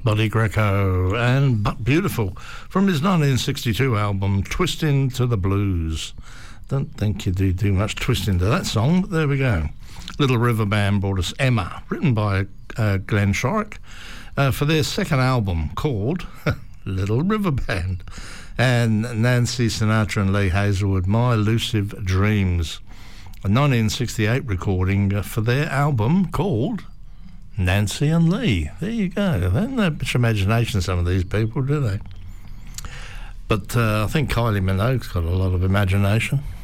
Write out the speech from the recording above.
Buddy Greco and But Beautiful from his 1962 album Twisting to the Blues. Don't think you do much twisting to that song, but there we go. Little River Band brought us Emma, written by Glenn Shorrock, for their second album called Little River Band, and Nancy Sinatra and Lee Hazelwood, My Elusive Dreams, a 1968 recording for their album called Nancy and Lee. There you go. They don't have much imagination, some of these people, do they? But I think Kylie Minogue's got a lot of imagination.